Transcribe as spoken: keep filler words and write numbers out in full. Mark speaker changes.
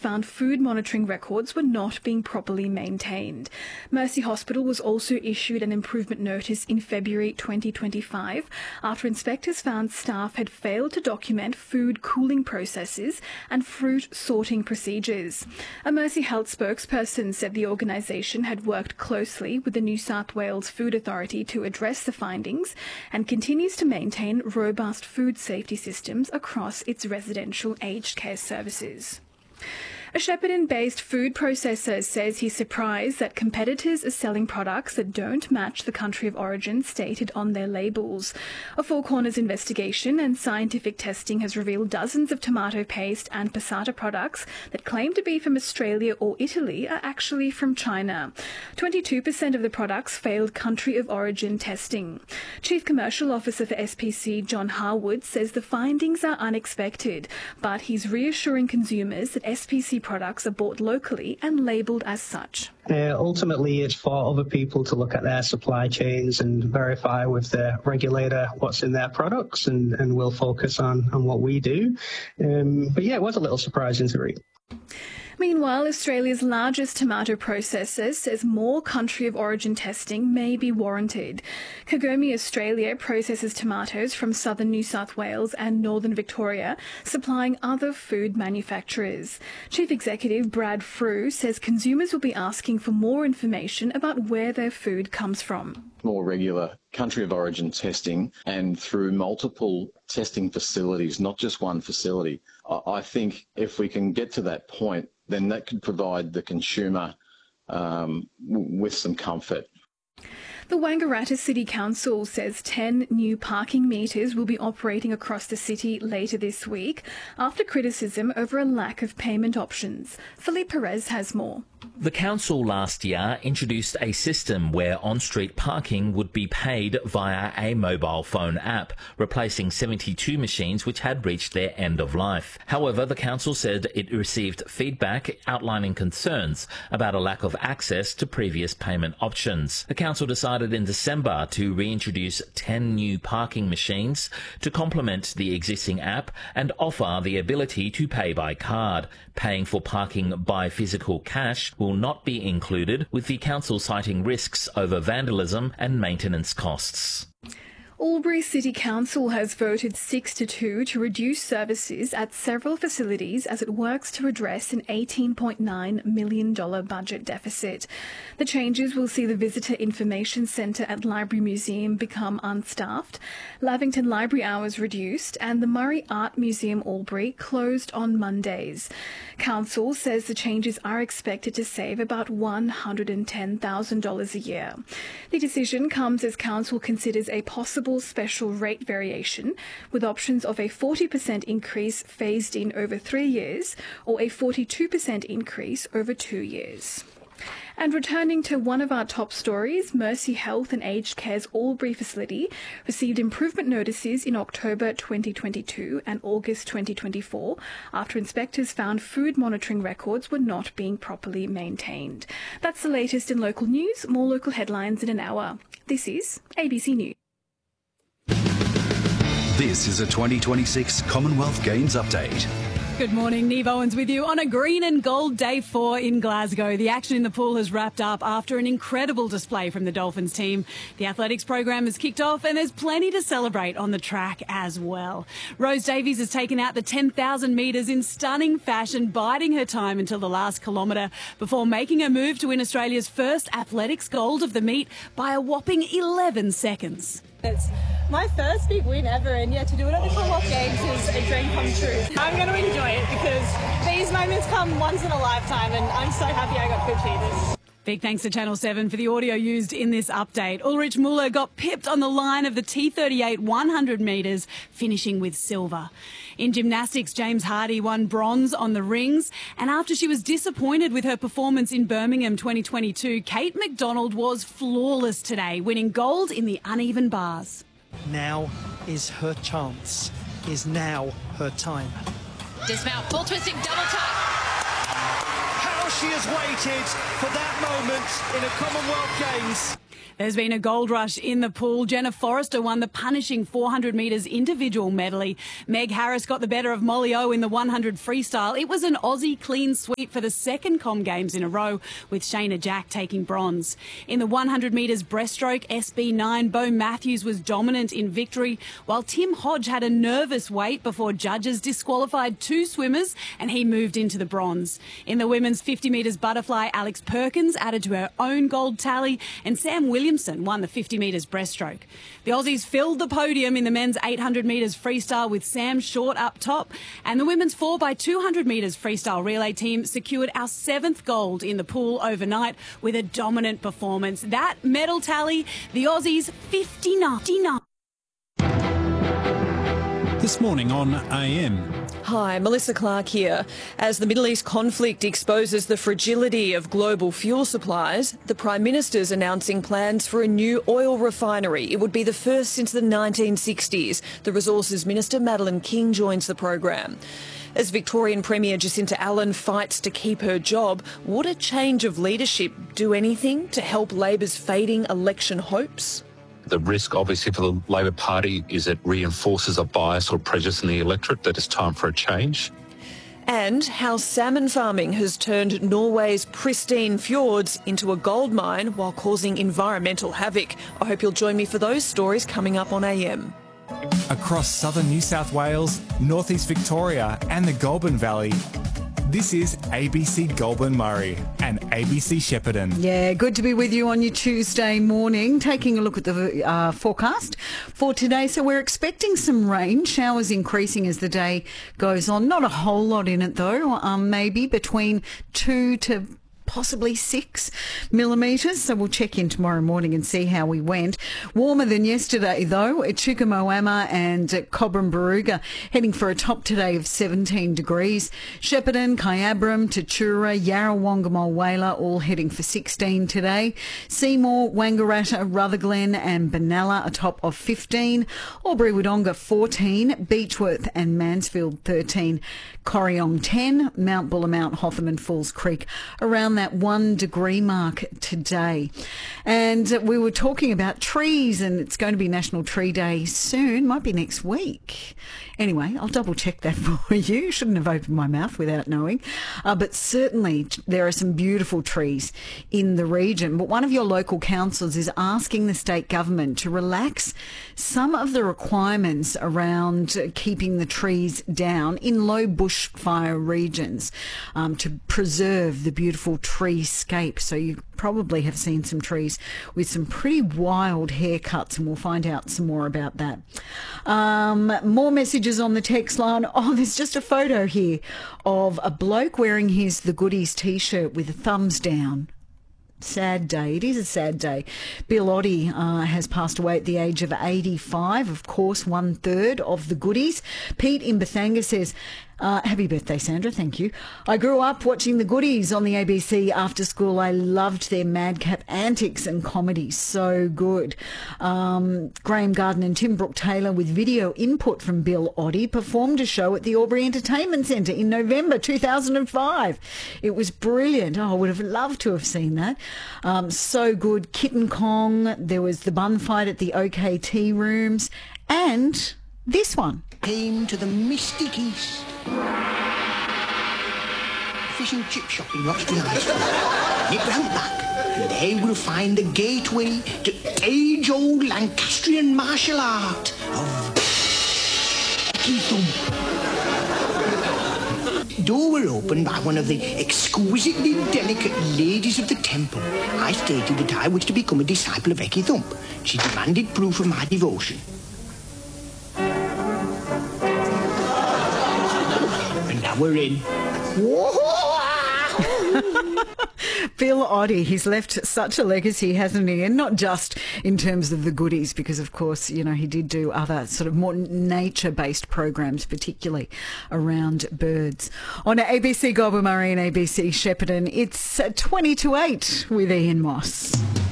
Speaker 1: found food monitoring records were not being properly maintained. Mercy Hospital was also issued an improvement notice in February twenty twenty-five after inspectors found staff had failed to document food cooling processes and fruit sorting procedures. A Mercy Health spokesperson said the organisation had worked closely with the New South Wales Food Authority to address the findings and continues to maintain robust food safety systems across its residential aged care services. A Shepparton-based food processor says he's surprised that competitors are selling products that don't match the country of origin stated on their labels. A Four Corners investigation and scientific testing has revealed dozens of tomato paste and passata products that claim to be from Australia or Italy are actually from China. twenty-two percent of the products failed country of origin testing. Chief Commercial Officer for S P C, John Harwood, says the findings are unexpected, but he's reassuring consumers that S P C products are bought locally and labelled as such.
Speaker 2: Uh, ultimately, it's for other people to look at their supply chains and verify with the regulator what's in their products, and, and we'll focus on, on what we do. Um, but yeah, it was a little surprising to read.
Speaker 1: Meanwhile, Australia's largest tomato processor says more country of origin testing may be warranted. Kagomi Australia processes tomatoes from southern New South Wales and northern Victoria, supplying other food manufacturers. Chief Executive Brad Frew says consumers will be asking for more information about where their food comes from.
Speaker 3: More regular country of origin testing and through multiple testing facilities, not just one facility. I think if we can get to that point, then that could provide the consumer um, with some comfort.
Speaker 1: The Wangaratta City Council says ten new parking meters will be operating across the city later this week after criticism over a lack of payment options. Philippe Perez has more.
Speaker 4: The council last year introduced a system where on-street parking would be paid via a mobile phone app, replacing seventy-two machines which had reached their end of life. However, the council said it received feedback outlining concerns about a lack of access to previous payment options. The council decided in December to reintroduce ten new parking machines to complement the existing app and offer the ability to pay by card. Paying for parking by physical cash will not be included, with the council citing risks over vandalism and maintenance costs.
Speaker 1: Albury City Council has voted six to two to reduce services at several facilities as it works to address an eighteen point nine million dollars budget deficit. The changes will see the Visitor Information Centre at Library Museum become unstaffed, Lavington Library hours reduced, and the Murray Art Museum Albury closed on Mondays. Council says the changes are expected to save about one hundred ten thousand dollars a year. The decision comes as Council considers a possible special rate variation with options of a forty percent increase phased in over three years or a forty-two percent increase over two years. And returning to one of our top stories, Mercy Health and Aged Care's Albury facility received improvement notices in October twenty twenty-two and August twenty twenty-four after inspectors found food monitoring records were not being properly maintained. That's the latest in local news. More local headlines in an hour. This is A B C News.
Speaker 5: This is a twenty twenty-six Commonwealth Games update.
Speaker 6: Good morning, Neve Owens with you on a green and gold day four in Glasgow. The action in the pool has wrapped up after an incredible display from the Dolphins team. The athletics program has kicked off and there's plenty to celebrate on the track as well. Rose Davies has taken out the ten thousand metres in stunning fashion, biding her time until the last kilometre before making her move to win Australia's first athletics gold of the meet by a whopping eleven seconds.
Speaker 7: It's my first big win ever, and yeah, to do it at the Commonwealth Games is a dream come true. I'm going to enjoy it because these moments come once in a lifetime, and I'm so happy I got to achieve this.
Speaker 6: Big thanks to Channel seven for the audio used in this update. Ulrich Muller got pipped on the line of the T thirty-eight one hundred metres, finishing with silver. In gymnastics, James Hardy won bronze on the rings, and after she was disappointed with her performance in Birmingham twenty twenty-two, Kate McDonald was flawless today, winning gold in the uneven bars.
Speaker 8: Now is her chance. Is now her time.
Speaker 9: Dismount, full twisting, double tuck.
Speaker 8: How she has waited for that moment in a Commonwealth Games.
Speaker 6: There's been a gold rush in the pool. Jenna Forrester won the punishing four hundred metres individual medley. Meg Harris got the better of Molly O in the one hundred freestyle. It was an Aussie clean sweep for the second Com Games in a row, with Shayna Jack taking bronze. In the one hundred metres breaststroke, S B nine, Bo Matthews was dominant in victory, while Tim Hodge had a nervous wait before judges disqualified two swimmers and he moved into the bronze. In the women's fifty metres butterfly, Alex Perkins added to her own gold tally, and Sam Williamson won the fifty metres breaststroke. The Aussies filled the podium in the men's eight hundred metres freestyle with Sam Short up top, and the women's four by two hundred metres freestyle relay team secured our seventh gold in the pool overnight with a dominant performance. That medal tally, the Aussies fifty-nine.
Speaker 10: This morning on A M.
Speaker 11: Hi, Melissa Clark here. As the Middle East conflict exposes the fragility of global fuel supplies, the Prime Minister's announcing plans for a new oil refinery. It would be the first since the nineteen sixties. The Resources Minister, Madeleine King, joins the program. As Victorian Premier Jacinta Allen fights to keep her job, would a change of leadership do anything to help Labor's fading election hopes?
Speaker 12: The risk, obviously, for the Labor Party is it reinforces a bias or prejudice in the electorate that it's time for a change.
Speaker 11: And how salmon farming has turned Norway's pristine fjords into a gold mine while causing environmental havoc. I hope you'll join me for those stories coming up on A M.
Speaker 13: Across southern New South Wales, northeast Victoria and the Goulburn Valley, this is A B C Goulburn Murray and A B C Shepparton.
Speaker 14: Yeah, good to be with you on your Tuesday morning. Taking a look at the uh, forecast for today. So we're expecting some rain, showers increasing as the day goes on. Not a whole lot in it though, um, maybe between two to possibly six millimetres. So we'll check in tomorrow morning and see how we went. Warmer than yesterday though at Chukamoama and at Cobram Barooga, heading for a top today of seventeen degrees. Shepparton, Kyabram, Tatura, Yarrawonga, Mulwala all heading for sixteen today. Seymour, Wangaratta, Rutherglen and Benalla a top of fifteen. Albury Wodonga fourteen, Beechworth and Mansfield thirteen, Corryong ten, Mount Buller, Mount Hotham and Falls Creek around that one degree mark today. And we were talking about trees, and it's going to be National Tree Day soon, might be next week. Anyway, I'll double check that for you. Shouldn't have opened my mouth without knowing. Uh, but certainly there are some beautiful trees in the region. But one of your local councils is asking the state government to relax some of the requirements around keeping the trees down in low bushfire regions um, to preserve the beautiful treescape. So you probably have seen some trees with some pretty wild haircuts, and we'll find out some more about that. Um, more messages on the text line. Oh, there's just a photo here of a bloke wearing his The Goodies t-shirt with a thumbs down. Sad day. It is a sad day. Bill Oddie uh, has passed away at the age of eighty-five. Of course, one third of The Goodies. Pete in Bethanga says, uh, happy birthday, Sandra. Thank you. I grew up watching The Goodies on the A B C after school. I loved their madcap antics and comedy. So good. Um, Graham Garden and Tim Brooke Taylor, with video input from Bill Oddie, performed a show at the Albury Entertainment Centre in November two thousand five. It was brilliant. Oh, I would have loved to have seen that. Um, so good. Kitten Kong. There was the bun fight at the O K Tea Rooms. And this one.
Speaker 15: Came to the Mystic East. Fish and chip shop in Rochdale High School. Nip round back, and they will find the gateway to age-old Lancastrian martial art of Ecky Thump. Door were opened by one of the exquisitely delicate ladies of the temple. I stated that I was to become a disciple of Ecky Thump. She demanded proof of my devotion. And now we're in.
Speaker 14: Bill Oddie, he's left such a legacy, hasn't he? And not just in terms of The Goodies, because of course, you know, he did do other sort of more nature-based programs, particularly around birds. On A B C Goulburn Murray and A B C Shepparton, it's twenty to eight with Ian Moss.